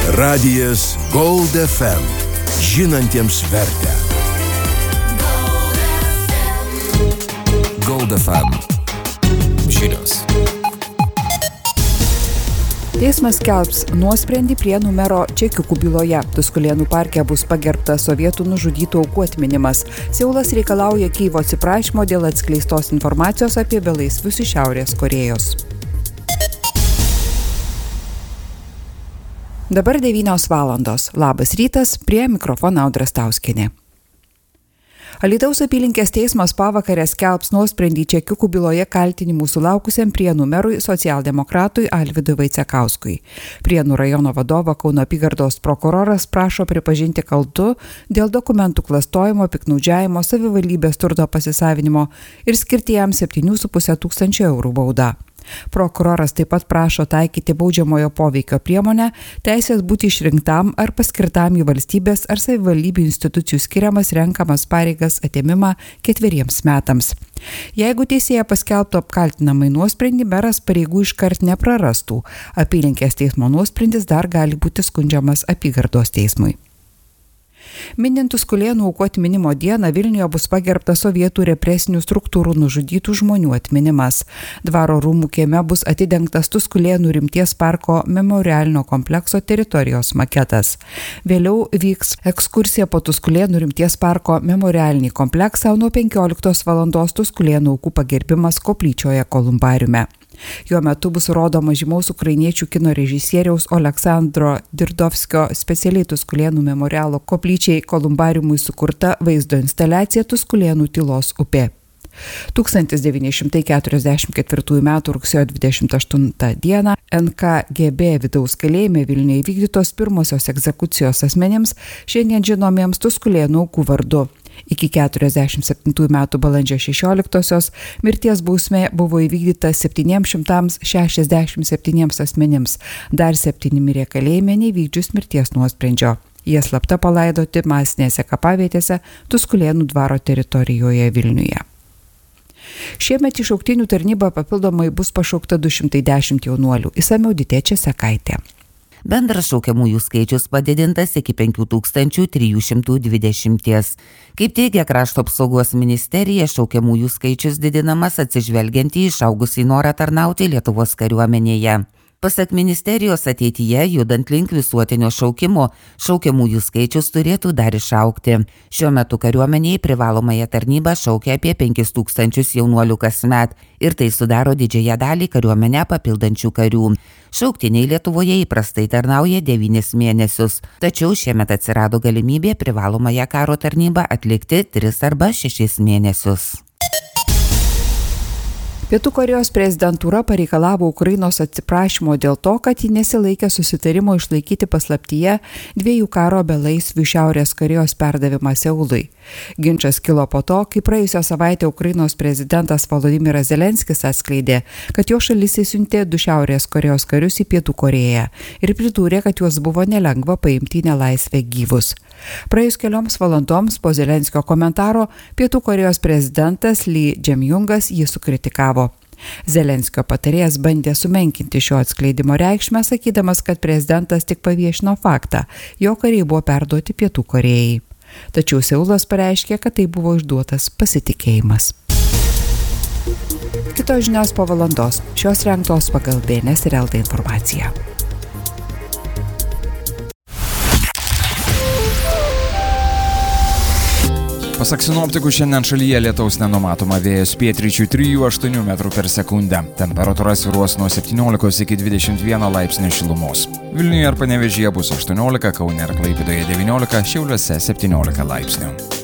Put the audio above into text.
Radijas Gold FM. Žinantiems vertę. Gold FM. Žinios. Teismas skelbs nuosprendį Prienų mero čekiukų byloje. Tuskulėnų parke bus pagerbtas sovietų nužudytų aukų atminimas. Seulas reikalauja Kyjivo atsiprašymo dėl atskleistos informacijos apie belaisvius iš Šiaurės Korėjos. Dabar 9 valandos. Labas rytas, prie mikrofono Audra Stauskienė. Alytaus apylinkės teismas pavakarę skelbs nuosprendį čekiukų byloje kaltinimų sulaukusiam Prienų merui socialdemokratui Alvydui Vaicekauskui. Prienų rajono vadovo Kauno apygardos prokuroras prašo pripažinti kaltu dėl dokumentų klastojimo, piktnaudžiavimo, savivaldybės turto pasisavinimo ir skirti jam 7,5 tūkstančių eurų baudą. Prokuroras taip pat prašo taikyti baudžiamojo poveikio priemonę, teisės būti išrinktam ar paskirtam į valstybės ar savivaldybių institucijų skiriamas renkamas pareigas atėmimą 4 metams. Jeigu teisėja paskelbtų apkaltinamai nuosprendį, meras pareigų iškart neprarastų. Apylinkės teismo nuosprendis dar gali būti skundžiamas apygardos teismui. Minint Tuskulėnų aukų atminimo dieną, Vilniuje bus pagerbtas sovietų represinių struktūrų nužudytų žmonių atminimas. Dvaro rūmų kieme bus atidengtas Tuskulėnų rimties parko memorialinio komplekso teritorijos maketas. Vėliau vyks ekskursija po Tuskulėnų rimties parko memorialinį kompleksą, nuo 15 val. Tuskulėnų aukų pagerbimas koplyčioje Kolumbariume. Jo metu bus rodoma žymaus ukrainiečių kino režisieriaus Oleksandro Dirdovskio specialiai Tuskulėnų memorialo koplyčiai Kolumbariumui sukurta vaizdo instaliacija Tuskulėnų tylos upė. 1944 m. rugsėjo 28 d. NKGB vidaus kalėjime Vilniuje įvykdytos pirmosios egzekucijos asmenims, šiandien žinomiems Tuskulėnų aukų vardu. Iki 47 metų balandžio 16-osios mirties bausmė buvo įvykdyta 767 asmenims, dar 7 mirė kalėjime neįvykdžius mirties nuosprendžio. Jie slapta palaidoti masinėse kapavietėse Tuskulėnų dvaro teritorijoje Vilniuje. Šiemet į šauktinių tarnybą papildomai bus pašaukta 210 jaunuolių. Išsamiau Ditė Česekaitė. Bendras šaukiamųjų skaičius padidintas iki 5320. Kaip teigia Krašto apsaugos ministerija, šaukiamųjų skaičius didinamas atsižvelgiant į išaugusį norą tarnauti Lietuvos kariuomenėje. Pasak ministerijos, ateityje, judant link visuotinio šaukimo, šaukiamųjų skaičius turėtų dar išaugti. Šiuo metu kariuomenėje privalomąją tarnybą šaukia apie 5000 jaunuolių kasmet ir tai sudaro didžiąją dalį kariuomenę papildančių karių. Šauktiniai Lietuvoje įprastai tarnauja 9 mėnesius, tačiau šiemet atsirado galimybė privalomąją karo tarnybą atlikti 3 arba 6 mėnesius. Pietų Korėjos prezidentūra pareikalavo Ukrainos atsiprašymo dėl to, kad ji nesilaikė susitarimo išlaikyti paslaptyje 2 karo belaisvių Šiaurės Korėjos perdavimą Seului. Ginčas kilo po to, kai praėjusią savaitę Ukrainos prezidentas Volodymyras Zelenskis atskleidė, kad jo šalis įsiuntė 2 Šiaurės Korėjos karius į Pietų Korėją ir pridūrė, kad juos buvo nelengva paimti į nelaisvę gyvus. Praėjus kelioms valandoms po Zelenskio komentaro, Pietų Korėjos prezidentas Lee Jae-myungas jį sukritikavo. Zelenskio patarėjas bandė sumenkinti šio atskleidimo reikšmę, sakydamas, kad prezidentas tik paviešino faktą, jo kariai buvo perduoti Pietų Korėjai. Tačiau Seulas pareiškė, kad tai buvo išduotas pasitikėjimas. Kitos žinios po valandos. Šios rengtos pagal BNS ir LT informaciją. Pasak sinoptikų, šiandien šalyje lietaus nenumatoma, vėjas pietryčių 3–8 metrų per sekundę. Temperatūra svyruos nuo 17 iki 21 laipsnių šilumos. Vilniuje ir Panevėžyje bus 18, Kaune ir Klaipėdoje 19, Šiauliuose 17 laipsnių.